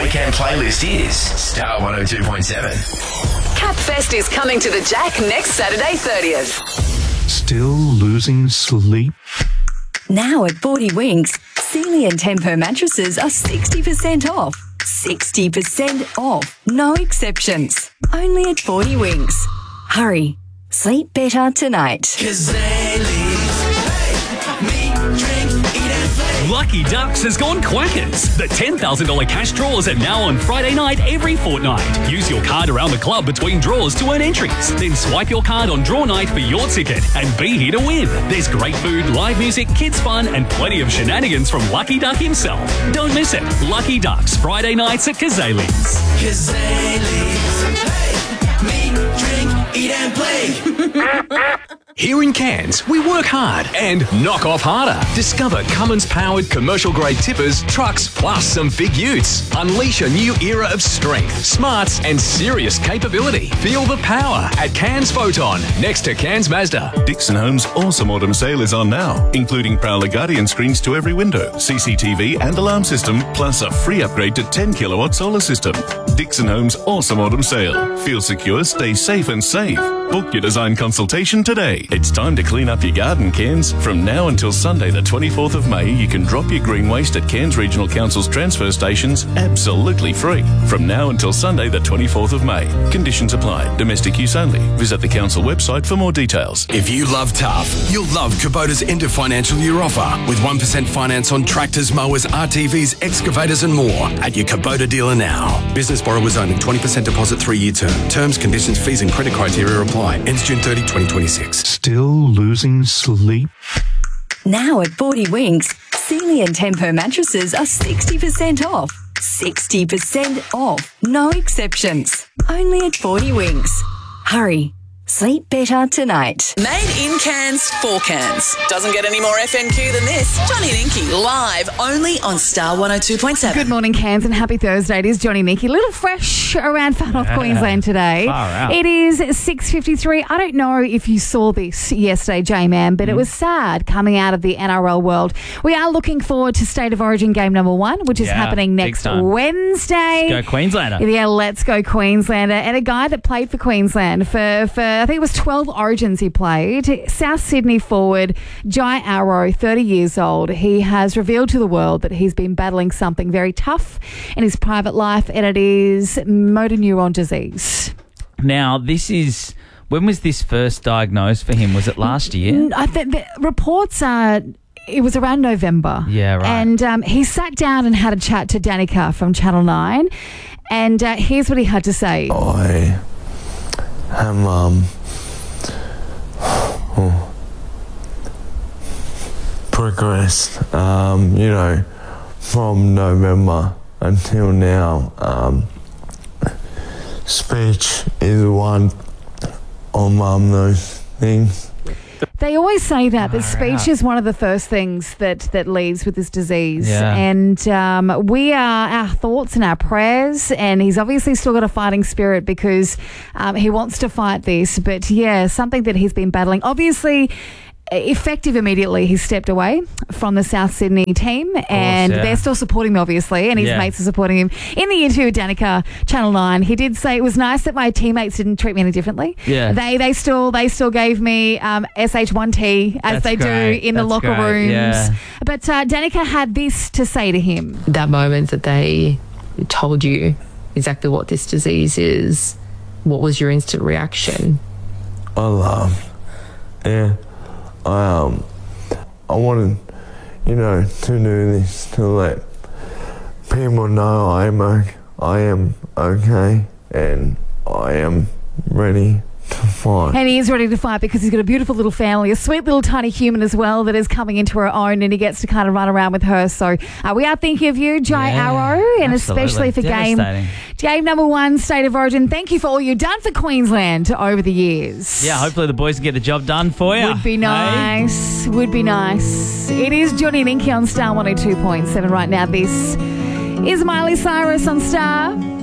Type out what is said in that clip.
weekend playlist is Star 102.7. Capfest is coming to the Jack next Saturday 30th. Still losing sleep? Now at 40 Winks, Sealy and Tempo mattresses are 60% off. 60% off. No exceptions. Only at 40 Winks. Hurry. Sleep better tonight. Lucky Ducks has gone quackers. The $10,000 cash draws are now on Friday night every fortnight. Use your card around the club between draws to earn entries. Then swipe your card on draw night for your ticket and be here to win. There's great food, live music, kids fun and plenty of shenanigans from Lucky Duck himself. Don't miss it. Lucky Ducks, Friday nights at Kazali's. Meet, drink, eat and play. Here in Cairns, we work hard and knock off harder. Discover Cummins-powered commercial-grade tippers, trucks, plus some big utes. Unleash a new era of strength, smarts and serious capability. Feel the power at Cairns Photon, next to Cairns Mazda. Dixon Homes' awesome autumn sale is on now, including Prowler Guardian screens to every window, CCTV and alarm system, plus a free upgrade to 10 kilowatt solar system. Dixon Homes' awesome autumn sale. Feel secure, stay safe and save. Book your design consultation today. It's time to clean up your garden, Cairns. From now until Sunday the 24th of May, you can drop your green waste at Cairns Regional Council's transfer stations absolutely free. From now until Sunday the 24th of May. Conditions apply. Domestic use only. Visit the council website for more details. If you love tough, you'll love Kubota's end of financial year offer with 1% finance on tractors, mowers, RTVs, excavators and more at your Kubota dealer now. Business borrowers only. 20% deposit 3-year term. Terms, conditions, fees and credit criteria apply. Ends June 30, 2026. Still losing sleep? Now at 40 Winks, Sealy and Tempo mattresses are 60% off. 60% off. No exceptions. Only at 40 Winks. Hurry. Sleep better tonight. Made in Cairns for Cairns. Doesn't get any more FNQ than this. Johnny and Inky live only on Star 102.7. Good morning, Cairns, and happy Thursday. It is Johnny and Inky. A little fresh around Far North Queensland today. Far out. It is 6:53. I don't know if you saw this yesterday, J-Man, but it was sad coming out of the NRL world. We are looking forward to State of Origin game number 1, which is happening next Wednesday. Let's go Queenslander. Yeah, let's go Queenslander. And a guy that played for Queensland for I think it was 12 Origins he played. South Sydney forward, Jai Arrow, 30 years old. He has revealed to the world that he's been battling something very tough in his private life, and it is motor neuron disease. Now, when was this first diagnosed for him? Was it last year? I think the reports are... It was around November. Yeah, right. And he sat down and had a chat to Danica from Channel 9, and here's what he had to say. I am... progressed, from November until now. Speech is one of those things. They always say that speech is one of the first things that leaves with this disease. Yeah. And we are our thoughts and our prayers, and he's obviously still got a fighting spirit because he wants to fight this. But, yeah, something that he's been battling. Obviously, effective immediately, he stepped away from the South Sydney team, and they're still supporting him, obviously, and his mates are supporting him. In the interview with Danica, Channel 9, he did say it was nice that my teammates didn't treat me any differently. Yeah. They still gave me SH1T as they do in the locker rooms. Yeah. But Danica had this to say to him. That moment that they told you exactly what this disease is, what was your instant reaction? I laughed. Yeah. I wanted, to do this to let people know I am okay and I am ready to fight. And he is ready to fight because he's got a beautiful little family, a sweet little tiny human as well that is coming into her own, and he gets to kind of run around with her. So we are thinking of you, Jai Arrow, and especially for game number 1, State of Origin. Thank you for all you've done for Queensland over the years. Yeah, hopefully the boys can get the job done for you. Would be nice. Hey? Would be nice. It is Johnny and Inky on Star 102.7 right now. This is Miley Cyrus on Star.